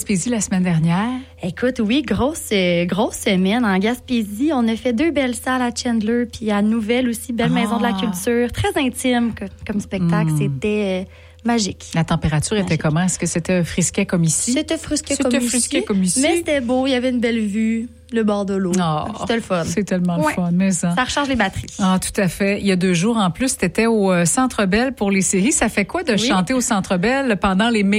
Gaspésie la semaine dernière. Écoute, oui, grosse semaine en Gaspésie. On a fait 2 belles salles à Chandler, puis à Nouvelle aussi, belle maison de la culture. Très intime comme spectacle. C'était magique. La température était comment? Est-ce que c'était frisquet comme ici? C'était frisquet comme ici. Mais c'était beau, il y avait une belle vue. Le bord de l'eau. C'était le fun. C'est tellement le fun. Mais ça recharge les batteries. Ah, tout à fait. Il y a 2 jours en plus, tu étais au Centre Bell pour les séries. Ça fait quoi de chanter au Centre Bell pendant les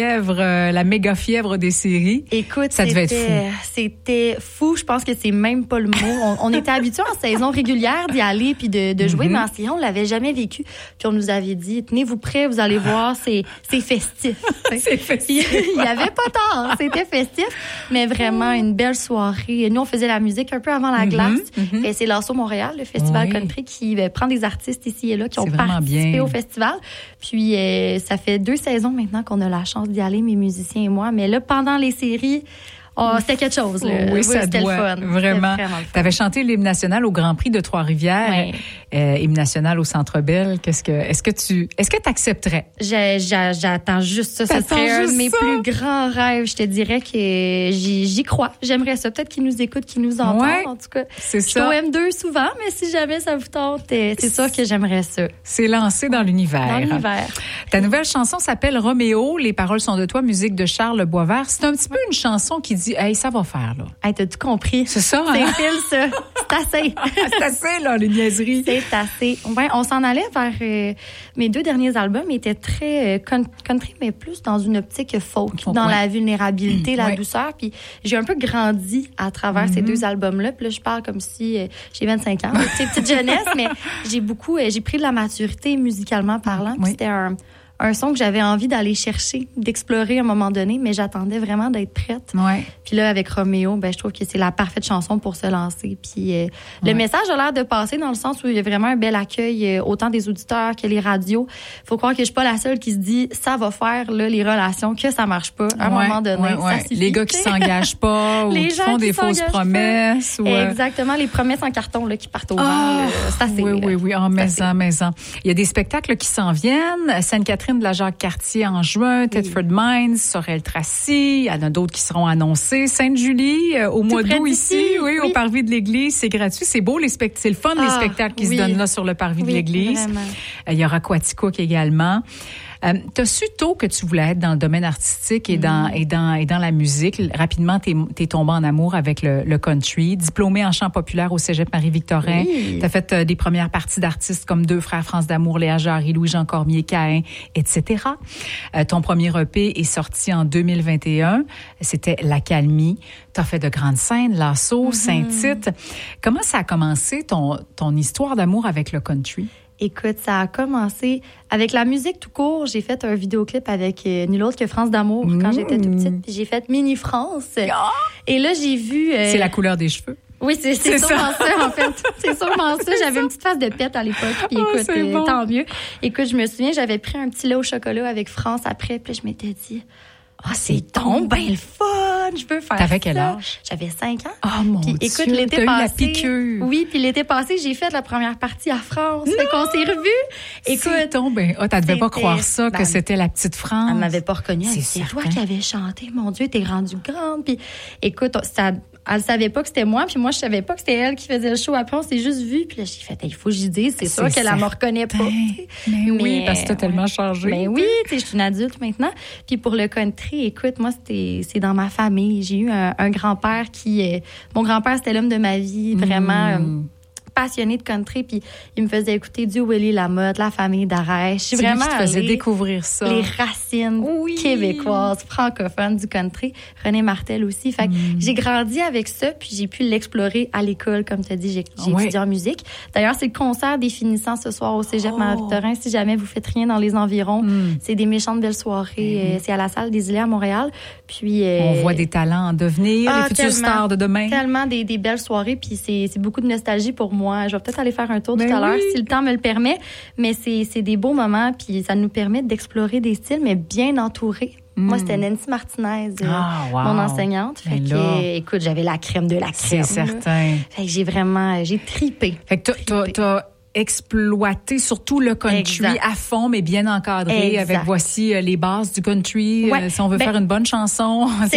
la méga fièvre des séries? Écoute, ça devait être fou. C'était fou. Je pense que c'est même pas le mot. On était habitués en saison régulière d'y aller puis de jouer, mais en série, on l'avait jamais vécu. Puis on nous avait dit, tenez-vous prêts, vous allez voir, c'est festif. C'est festif. Il y avait pas tort. C'était festif, mais vraiment une belle soirée. Nous, on faisait la musique un peu avant la glace. Et c'est l'Assaut Montréal, le festival country, qui prend des artistes ici et là qui ont participé au festival. Puis, ça fait 2 saisons maintenant qu'on a la chance d'y aller, mes musiciens et moi. Mais là, pendant les séries, c'était quelque chose. Là. Oui, ça c'était doit, le fun. Vraiment. Tu avais chanté l'hymne national au Grand Prix de Trois-Rivières, hymne national au Centre Bell. Est-ce que tu accepterais? J'attends juste ça. Ça serait un de mes plus grands rêves. Je te dirais que j'y crois. J'aimerais ça. Peut-être qu'ils nous écoutent, qu'ils nous entendent. En tout cas, c'est ça. Je suis au M2 souvent, mais si jamais ça vous tente, c'est sûr que j'aimerais ça. C'est lancé dans l'univers. Ta nouvelle chanson s'appelle Roméo. Les paroles sont de toi, musique de Charles Boisvert. C'est un petit peu une chanson qui dit, hey, ça va faire, là. Hey, t'as-tu compris? C'est ça, C'est pile, ça. C'est assez. C'est assez, là, les niaiseries. C'est assez. Ouais, on s'en allait vers mes 2 derniers albums étaient très country, mais plus dans une optique folk, dans la vulnérabilité, la douceur. Puis j'ai un peu grandi à travers ces 2 albums-là. Puis là, je parle comme si j'ai 25 ans. Petite jeunesse, mais j'ai pris de la maturité musicalement parlant. Puis c'était un son que j'avais envie d'aller chercher, d'explorer à un moment donné, mais j'attendais vraiment d'être prête. Puis là, avec Roméo, je trouve que c'est la parfaite chanson pour se lancer. Puis le message a l'air de passer dans le sens où il y a vraiment un bel accueil, autant des auditeurs que les radios. Faut croire que je suis pas la seule qui se dit, ça va faire là, les relations, que ça marche pas. À un moment donné, ça suffit. Les gars qui s'engagent pas ou qui font des fausses promesses. Exactement, les promesses en carton là, qui partent au vent. C'est assez. Oui, en maison. Il y a des spectacles qui s'en viennent. Sainte-Catherine de la Jacques-Cartier en juin, Thetford Mines, Sorel-Tracy, il y en a d'autres qui seront annoncés. Sainte-Julie, au mois d'août ici, au parvis de l'église, c'est gratuit, c'est beau, c'est le fun les spectacles qui se donnent là sur le parvis de l'église. Il y aura Quaticook également. T'as su tôt que tu voulais être dans le domaine artistique et dans la musique. Rapidement, t'es tombé en amour avec le country. Diplômé en chant populaire au Cégep Marie-Victorin. T'as fait des premières parties d'artistes comme 2 frères France d'Amour, Léa Jarry, Louis-Jean Cormier, Caïn, etc. Ton premier EP est sorti en 2021. C'était L'Accalmie. T'as fait de grandes scènes, Lasso, Saint-Tite. Comment ça a commencé ton histoire d'amour avec le country? Écoute, ça a commencé avec la musique tout court. J'ai fait un vidéoclip avec nul autre que France d'Amour quand j'étais toute petite. Puis j'ai fait Mini France. Et là, j'ai vu... C'est la couleur des cheveux. Oui, c'est sûrement ça, en fait. C'est sûrement ça. J'avais une petite face de pète à l'époque. Puis écoute, tant mieux. Écoute, je me souviens, j'avais pris un petit lait au chocolat avec France après. Puis je m'étais dit... c'est donc bien le fun! Je veux faire ça. T'avais quel âge? J'avais 5 ans. Oh mon Dieu, écoute, l'été passé, eu la piqûre. Oui, puis l'été passé, j'ai fait la première partie à France. Fait qu'on s'est revus. Écoute, tu devais pas croire ça, que c'était la petite France. Elle m'avait pas reconnue. C'est toi qui avais chanté. Mon Dieu, t'es rendue grande. Puis écoute, elle savait pas que c'était moi, puis moi, je savais pas que c'était elle qui faisait le show. Après, on s'est juste vu, puis là, j'ai fait, il faut que j'y dise, c'est sûr qu'elle me reconnaît pas. Mais oui, parce que t'as tellement changé. Mais oui, je suis une adulte maintenant. Puis pour le country, écoute, moi, c'est dans ma famille. J'ai eu un grand-père mon grand-père, c'était l'homme de ma vie, vraiment... passionné de country, puis il me faisait écouter du Willie Lamotte, La Famille d'Arèche. C'est vraiment qui te faisait découvrir ça. Les racines québécoises, francophones du country. René Martel aussi. Fait que j'ai grandi avec ça, puis j'ai pu l'explorer à l'école, comme tu as dit, j'ai étudié en musique. D'ailleurs, c'est le concert des finissants ce soir au Cégep Marie-Victorin. Si jamais vous faites rien dans les environs, c'est des méchantes belles soirées. C'est à la salle des Îlets à Montréal. Puis on voit des talents en devenir, les futures stars de demain. Tellement des belles soirées, puis c'est beaucoup de nostalgie pour moi. Je vais peut-être aller faire un tour tout à l'heure si le temps me le permet. Mais c'est des beaux moments, puis ça nous permet d'explorer des styles, mais bien entourés. Moi, c'était Nancy Martinez, mon enseignante. Fait que, écoute, j'avais la crème de la crème. C'est certain. Fait que j'ai tripé. Fait que t'as exploiter surtout le country à fond, mais bien encadré avec voici les bases du country. Si on veut faire une bonne chanson, c'est